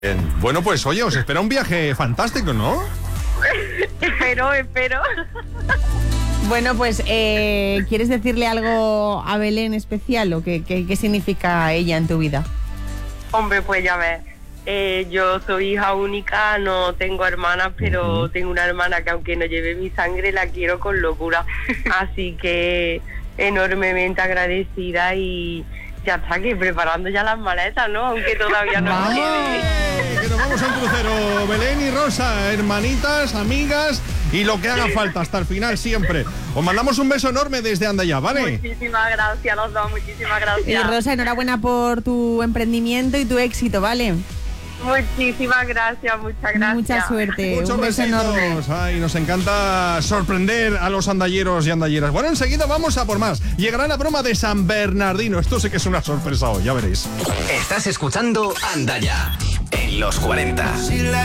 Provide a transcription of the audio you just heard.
Bien. Bueno, pues oye, os espera un viaje fantástico, ¿no? Espero. Bueno, pues, ¿quieres decirle algo a Belén especial o qué significa ella en tu vida? Hombre, pues ya ves, yo soy hija única, no tengo hermanas, pero tengo una hermana que aunque no lleve mi sangre, la quiero con locura. Así que enormemente agradecida y ya está, que preparando ya las maletas, ¿no? Aunque todavía no me quede. Que nos vamos a un crucero, Belén y Rosa, hermanitas, amigas y lo que haga falta hasta el final siempre. Os mandamos un beso enorme desde Andaya, ¿vale? Muchísimas gracias a los dos, muchísimas Y gracias. Rosa, enhorabuena por tu emprendimiento y tu éxito, ¿vale? Muchísimas gracias, muchas gracias. Mucha suerte, Muchos un beso enorme. besitos. Ay, nos encanta sorprender a los andalleros y andalleras. Bueno, enseguida vamos a por más. Llegará la broma de San Bernardino. Esto sí que es una sorpresa hoy, ya veréis. Estás escuchando Andaya en los 40.